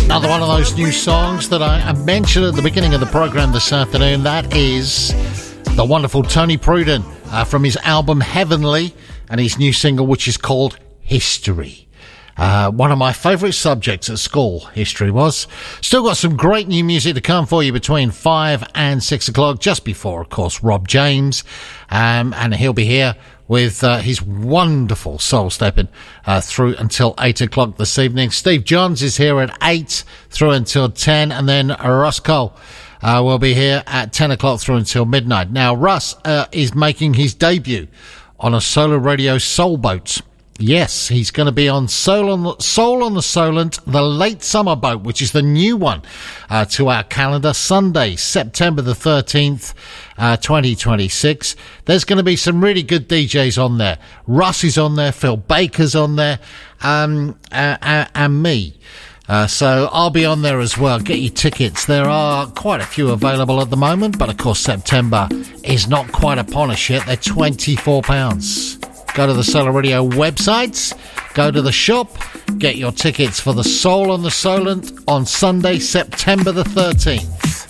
Another one of those new songs that I mentioned at the beginning of the programme this afternoon. That is the wonderful Tony Pruden from his album Heavenly and his new single, which is called History. One of my favourite subjects at school, history was. Still got some great new music to come for you between 5 and 6 o'clock, just before, of course, Rob James. And he'll be here with his wonderful soul stepping through until 8 o'clock this evening. Steve Johns is here at 8 through until 10, and then Russ Cole will be here at 10 o'clock through until midnight. Now, Russ is making his debut on a Solar Radio Soul Boat. Yes, he's going to be on Soul on the Solent, the Late Summer Boat, which is the new one to our calendar, Sunday, September the 13th, 2026. There's going to be some really good DJs on there. Russ is on there, Phil Baker's on there, and me. So I'll be on there as well. Get your tickets. There are quite a few available at the moment, but of course September is not quite upon us yet. They're £24. Go to the Solar Radio websites, go to the shop, get your tickets for the Soul on the Solent on Sunday, September the 13th.